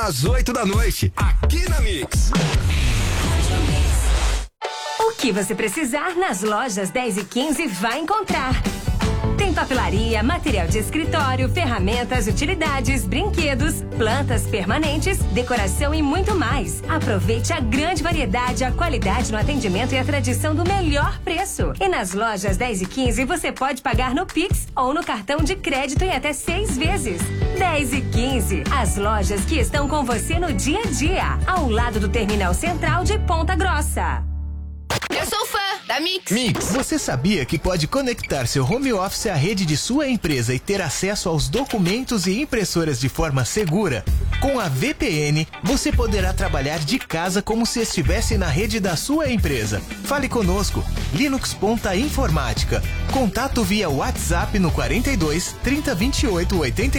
Às 8 da noite, aqui na Mix. O que você precisar nas lojas 10 e 15 vai encontrar. Tem papelaria, material de escritório, ferramentas, utilidades, brinquedos, plantas permanentes, decoração e muito mais. Aproveite a grande variedade, a qualidade no atendimento e a tradição do melhor preço. E nas lojas 10 e 15 você pode pagar no Pix ou no cartão de crédito em até 6 vezes. 10 e 15, as lojas que estão com você no dia a dia, ao lado do Terminal Central de Ponta Grossa. Eu sou fã da Mix. Mix. Você sabia que pode conectar seu home office à rede de sua empresa e ter acesso aos documentos e impressoras de forma segura? Com a VPN, você poderá trabalhar de casa como se estivesse na rede da sua empresa. Fale conosco. Linux Ponta Informática. Contato via WhatsApp no 42 30 28 80